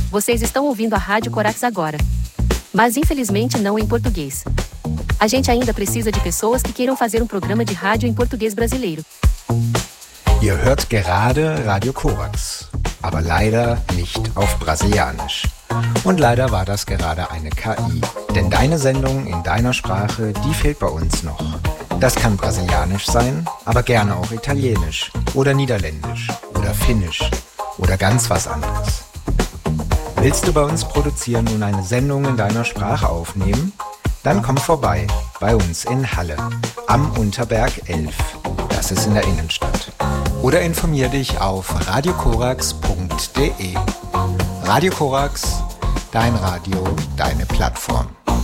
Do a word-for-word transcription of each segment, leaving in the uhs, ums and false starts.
Vocês estão ouvindo a Rádio Corax agora. Mas infelizmente não em português. A gente ainda precisa de pessoas que queiram fazer um programa de rádio em português brasileiro. Ihr hört gerade Radio Corax, aber leider nicht auf Brasilianisch. Und leider war das gerade eine K I. Denn deine Sendung in deiner Sprache, die fehlt bei uns noch. Das kann Brasilianisch sein, aber gerne auch Italienisch oder Niederländisch oder Finnisch oder ganz was anderes. Willst du bei uns produzieren und eine Sendung in deiner Sprache aufnehmen? Dann komm vorbei, bei uns in Halle, am Unterberg elf. Das ist in der Innenstadt. Oder informier dich auf radiokorax punkt de. Radio Corax, dein Radio, deine Plattform.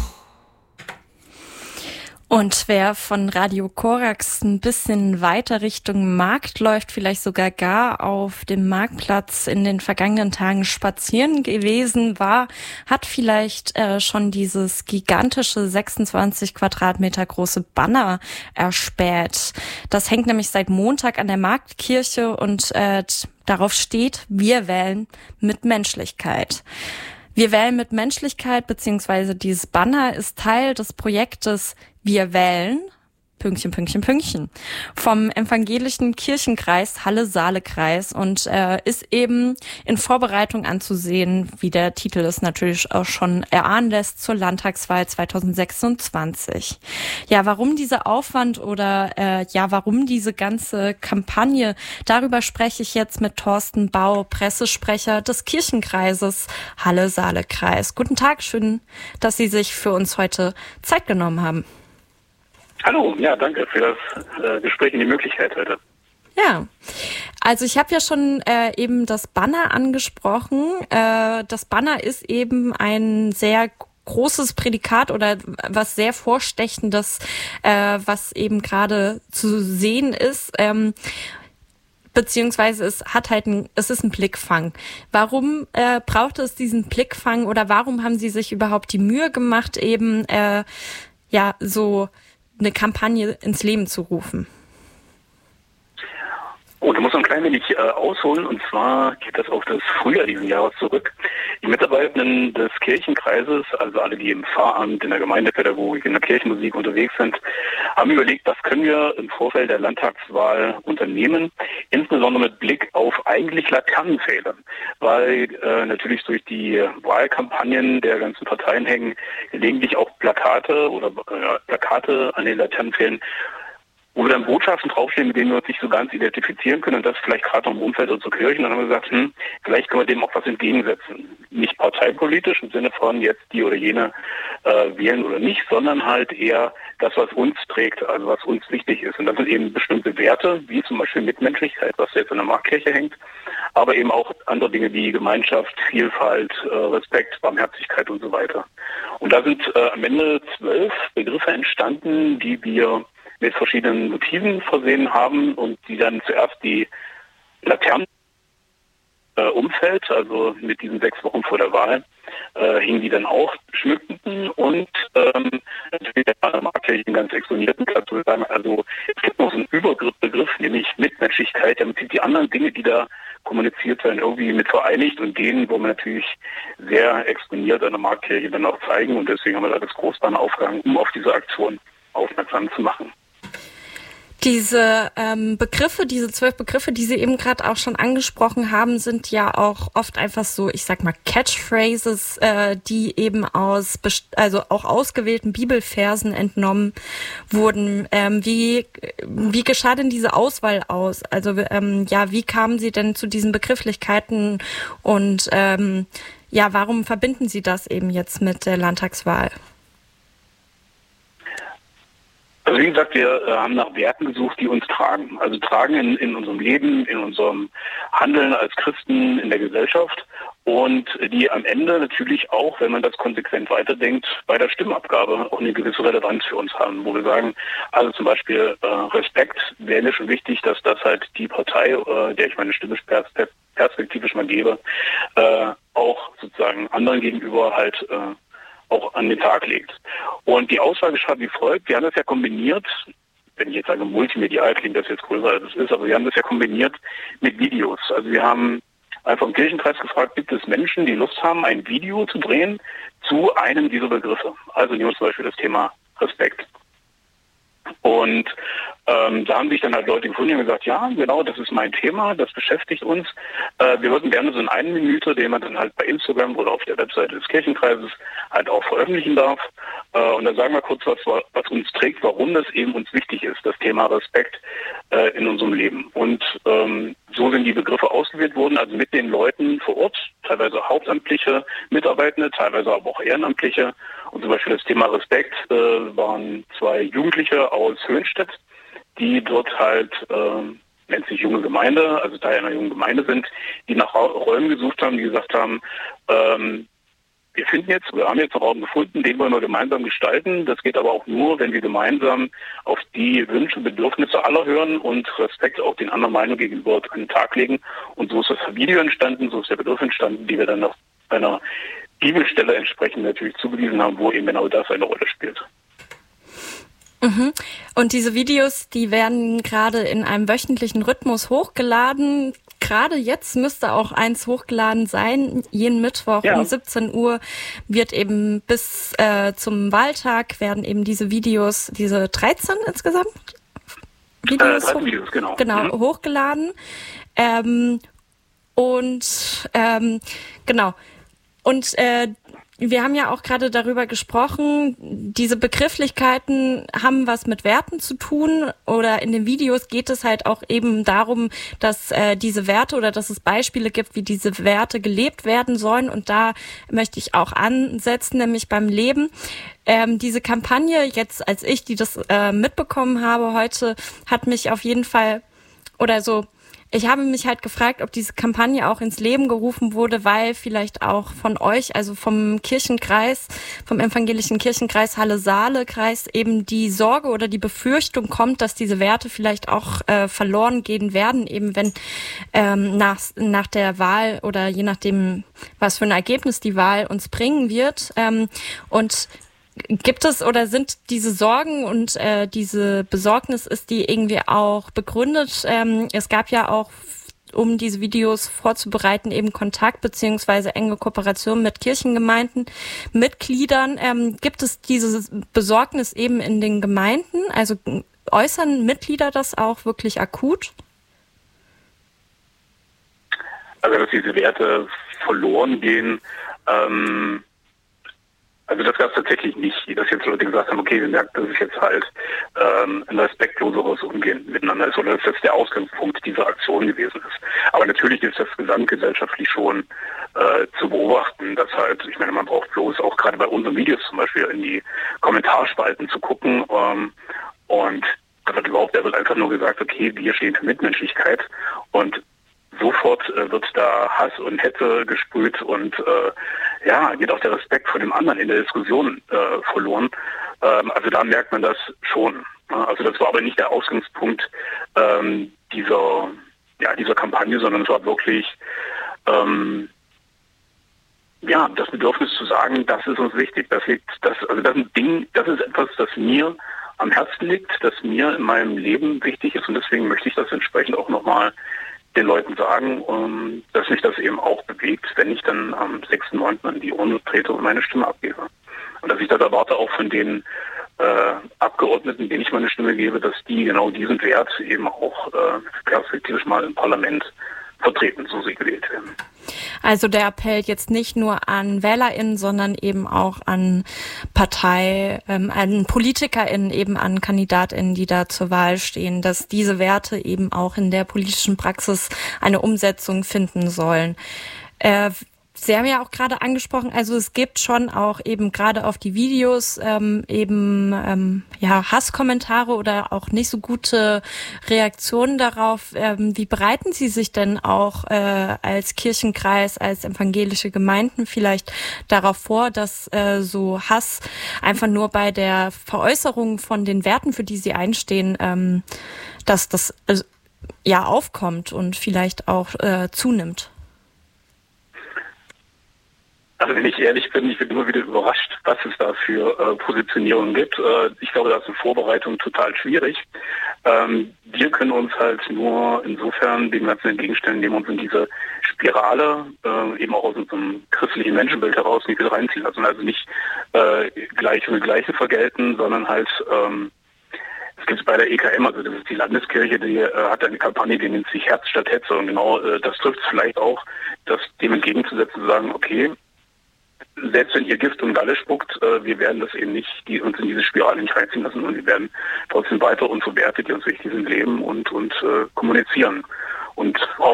Und wer von Radio Corax ein bisschen weiter Richtung Markt läuft, vielleicht sogar gar auf dem Marktplatz in den vergangenen Tagen spazieren gewesen war, hat vielleicht äh, schon dieses gigantische sechsundzwanzig Quadratmeter große Banner erspäht. Das hängt nämlich seit Montag an der Marktkirche und äh, darauf steht: Wir wählen mit Menschlichkeit. Wir wählen mit Menschlichkeit, beziehungsweise dieses Banner ist Teil des Projektes Wir wählen, Pünktchen, Pünktchen, Pünktchen, vom evangelischen Kirchenkreis Halle-Saale-Kreis und äh, ist eben in Vorbereitung anzusehen, wie der Titel es natürlich auch schon erahnen lässt, zur Landtagswahl zweitausendsechsundzwanzig. Ja, warum dieser Aufwand oder äh, ja, warum diese ganze Kampagne? Darüber spreche ich jetzt mit Thorsten Bau, Pressesprecher des Kirchenkreises Halle-Saale-Kreis. Guten Tag, schön, dass Sie sich für uns heute Zeit genommen haben. Hallo, ja, danke für das äh, Gespräch und die Möglichkeit heute. Ja, also ich habe ja schon äh, eben das Banner angesprochen. Äh, das Banner ist eben ein sehr großes Prädikat oder was sehr Vorstechendes, äh, was eben gerade zu sehen ist. Ähm, beziehungsweise es hat halt ein, es ist ein Blickfang. Warum äh, braucht es diesen Blickfang oder warum haben Sie sich überhaupt die Mühe gemacht, eben äh, ja so eine Kampagne ins Leben zu rufen? Oh, da muss man ein klein wenig äh, ausholen, und zwar geht das auf das Frühjahr diesen Jahres zurück. Die Mitarbeitenden des Kirchenkreises, also alle, die im Pfarramt, in der Gemeindepädagogik, in der Kirchenmusik unterwegs sind, haben überlegt, was können wir im Vorfeld der Landtagswahl unternehmen, insbesondere mit Blick auf eigentlich Laternenpfähle, weil äh, natürlich durch die Wahlkampagnen der ganzen Parteien hängen gelegentlich auch Plakate oder äh, Plakate an den Laternenpfählen, wo wir dann Botschaften draufstehen, mit denen wir uns nicht so ganz identifizieren können, und das vielleicht gerade noch im Umfeld unserer Kirchen. Dann haben wir gesagt, hm, vielleicht können wir dem auch was entgegensetzen. Nicht parteipolitisch im Sinne von jetzt die oder jene äh, wählen oder nicht, sondern halt eher das, was uns trägt, also was uns wichtig ist. Und das sind eben bestimmte Werte, wie zum Beispiel Mitmenschlichkeit, was jetzt in der Marktkirche hängt, aber eben auch andere Dinge wie Gemeinschaft, Vielfalt, äh, Respekt, Barmherzigkeit und so weiter. Und da sind äh, am Ende zwölf Begriffe entstanden, die wir mit verschiedenen Motiven versehen haben und die dann zuerst die Laternen äh, Umfeld, also mit diesen sechs Wochen vor der Wahl, äh, hingen die dann auch, schmückten und ähm, natürlich der Marktkirche einen ganz exponierten Platz. Also es gibt noch so einen Überbegriff, nämlich Mitmenschlichkeit, damit sind die anderen Dinge, die da kommuniziert werden, irgendwie mit vereinigt und denen, wo wir natürlich sehr exponiert an der Marktkirche dann auch zeigen, und deswegen haben wir da das Großbanner aufgehangen, um auf diese Aktion aufmerksam zu machen. Diese ähm, Begriffe, diese zwölf Begriffe, die Sie eben gerade auch schon angesprochen haben, sind ja auch oft einfach so, ich sag mal, Catchphrases, äh, die eben aus, also auch ausgewählten Bibelversen entnommen wurden. Ähm, wie wie geschah denn diese Auswahl aus? Also ähm, ja, wie kamen Sie denn zu diesen Begrifflichkeiten und ähm, ja, warum verbinden Sie das eben jetzt mit der Landtagswahl? Also wie gesagt, wir äh, haben nach Werten gesucht, die uns tragen. Also tragen in, in unserem Leben, in unserem Handeln als Christen in der Gesellschaft, und die am Ende natürlich auch, wenn man das konsequent weiterdenkt, bei der Stimmabgabe auch eine gewisse Relevanz für uns haben, wo wir sagen, also zum Beispiel äh, Respekt wäre mir schon wichtig, dass das halt die Partei, äh, der ich meine Stimme perspektivisch mal gebe, äh, auch sozusagen anderen gegenüber halt äh, auch an den Tag legt. Und die Auswahl geschah wie folgt: Wir haben das ja kombiniert, wenn ich jetzt sage multimedial, klingt das jetzt größer als es ist, aber wir haben das ja kombiniert mit Videos. Also wir haben einfach im Kirchenkreis gefragt, gibt es Menschen, die Lust haben, ein Video zu drehen zu einem dieser Begriffe? Also nehmen wir zum Beispiel das Thema Respekt. Und ähm, da haben sich dann halt Leute gefunden und gesagt, ja, genau, das ist mein Thema, das beschäftigt uns. Äh, wir würden gerne so einen einen Minute, den man dann halt bei Instagram oder auf der Webseite des Kirchenkreises halt auch veröffentlichen darf. Äh, und dann sagen wir kurz, was, was uns trägt, warum das eben uns wichtig ist, das Thema Respekt äh, in unserem Leben. Und ähm, so sind die Begriffe ausgewählt worden, also mit den Leuten vor Ort, teilweise hauptamtliche Mitarbeitende, teilweise aber auch Ehrenamtliche. Und zum Beispiel das Thema Respekt äh, waren zwei Jugendliche aus Höhenstedt, die dort halt, äh, nennt sich junge Gemeinde, also Teil einer jungen Gemeinde sind, die nach Räumen gesucht haben, die gesagt haben, ähm, wir finden jetzt, wir haben jetzt einen Raum gefunden, den wollen wir gemeinsam gestalten. Das geht aber auch nur, wenn wir gemeinsam auf die Wünsche und Bedürfnisse aller hören und Respekt auch den anderen Meinungen gegenüber an den Tag legen. Und so ist das Video entstanden, so ist der Begriff entstanden, die wir dann noch bei einer Bibelstelle entsprechend natürlich zugewiesen haben, wo eben genau das eine Rolle spielt. Mhm. Und diese Videos, die werden gerade in einem wöchentlichen Rhythmus hochgeladen. Gerade jetzt müsste auch eins hochgeladen sein. Jeden Mittwoch ja. um siebzehn Uhr wird eben bis äh, zum Wahltag werden eben diese Videos, diese dreizehn insgesamt Videos, äh, Videos genau, genau mhm. hochgeladen. Ähm, und ähm, genau. Und äh, wir haben ja auch gerade darüber gesprochen, diese Begrifflichkeiten haben was mit Werten zu tun, oder in den Videos geht es halt auch eben darum, dass äh, diese Werte oder dass es Beispiele gibt, wie diese Werte gelebt werden sollen, und da möchte ich auch ansetzen, nämlich beim Leben. Ähm, diese Kampagne jetzt, als ich die das äh, mitbekommen habe heute, hat mich auf jeden Fall oder so Ich habe mich halt gefragt, ob diese Kampagne auch ins Leben gerufen wurde, weil vielleicht auch von euch, also vom Kirchenkreis, vom evangelischen Kirchenkreis Halle-Saale-Kreis eben die Sorge oder die Befürchtung kommt, dass diese Werte vielleicht auch äh, verloren gehen werden, eben wenn ähm, nach, nach der Wahl oder je nachdem, was für ein Ergebnis die Wahl uns bringen wird. Ähm, und Gibt es oder sind diese Sorgen und äh, diese Besorgnis, ist die irgendwie auch begründet? Ähm, es gab ja auch, um diese Videos vorzubereiten, eben Kontakt beziehungsweise enge Kooperation mit Kirchengemeinden, Mitgliedern. Ähm, gibt es diese Besorgnis eben in den Gemeinden? Also äußern Mitglieder das auch wirklich akut? Also dass diese Werte verloren gehen, ähm Also das gab es tatsächlich nicht, dass jetzt Leute gesagt haben, okay, wir merken, dass es jetzt halt ähm, ein respektloseres Umgehen miteinander ist, oder dass das der Ausgangspunkt dieser Aktion gewesen ist. Aber natürlich ist das gesamtgesellschaftlich schon äh, zu beobachten, dass halt, ich meine, man braucht bloß auch gerade bei unseren Videos zum Beispiel in die Kommentarspalten zu gucken, ähm, und da wird überhaupt, da wird einfach nur gesagt, okay, wir stehen für Mitmenschlichkeit, und sofort äh, wird da Hass und Hetze gesprüht und äh, ja, geht auch der Respekt vor dem anderen in der Diskussion äh, verloren. Ähm, also da merkt man das schon. Also das war aber nicht der Ausgangspunkt ähm, dieser, ja, dieser Kampagne, sondern es war wirklich ähm, ja, das Bedürfnis zu sagen, das ist uns wichtig. Das liegt, das, also das ist ein Ding, das ist etwas, das mir am Herzen liegt, das mir in meinem Leben wichtig ist, und deswegen möchte ich das entsprechend auch nochmal den Leuten sagen, um, dass mich das eben auch bewegt, wenn ich dann am sechsten neunten an die Urne trete und meine Stimme abgebe. Und dass ich das erwarte auch von den äh, Abgeordneten, denen ich meine Stimme gebe, dass die genau diesen Wert eben auch äh, perspektivisch mal im Parlament vertreten, so sie gewählt werden. Also der Appell jetzt nicht nur an WählerInnen, sondern eben auch an Partei, ähm, an PolitikerInnen, eben an KandidatInnen, die da zur Wahl stehen, dass diese Werte eben auch in der politischen Praxis eine Umsetzung finden sollen. Äh, Sie haben ja auch gerade angesprochen, also es gibt schon auch eben gerade auf die Videos ähm, eben ähm, ja Hasskommentare oder auch nicht so gute Reaktionen darauf. Ähm, wie bereiten Sie sich denn auch äh, als Kirchenkreis, als evangelische Gemeinden vielleicht darauf vor, dass äh, so Hass einfach nur bei der Veräußerung von den Werten, für die Sie einstehen, ähm, dass das äh, ja aufkommt und vielleicht auch äh, zunimmt? Also wenn ich ehrlich bin, ich bin immer wieder überrascht, was es da für äh, Positionierungen gibt. Äh, ich glaube, da ist eine Vorbereitung total schwierig. Ähm, wir können uns halt nur insofern dem Ganzen entgegenstellen, indem wir uns in diese Spirale äh, eben auch aus unserem christlichen Menschenbild heraus nicht wieder reinziehen lassen. Also nicht äh, Gleiche mit Gleichen vergelten, sondern halt, ähm, es gibt es bei der E K M, also das ist die Landeskirche, die äh, hat eine Kampagne, die nennt sich Herz statt Hetze. Und genau äh, das trifft es vielleicht auch, das dem entgegenzusetzen, zu sagen, okay, selbst wenn ihr Gift und Galle spuckt, äh, wir werden das eben nicht, die uns in diese Spirale nicht reinziehen lassen, und wir werden trotzdem weiter unsere Werte, die uns wichtig sind, leben und, und äh, kommunizieren. Und